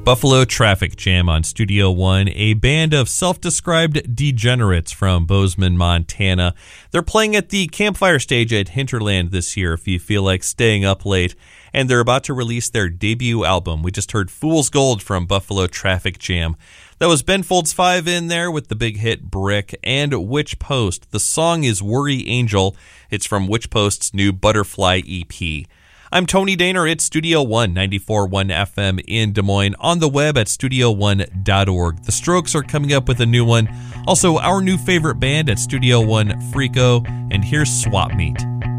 Buffalo Traffic Jam on Studio One, a band of self-described degenerates from Bozeman, Montana. They're playing at the Campfire Stage at Hinterland this year if you feel like staying up late, and they're about to release their debut album. We just heard Fool's Gold from Buffalo Traffic Jam. That was Ben Folds 5 in there with the big hit Brick and Witch Post. The song is Worry Angel. It's from Witch Post's new Butterfly EP. I'm Tony Daner at Studio One, 94.1 FM in Des Moines, on the web at studio1.org. The Strokes are coming up with a new one. Also, our new favorite band at Studio One, Freako, and here's Swap Meet.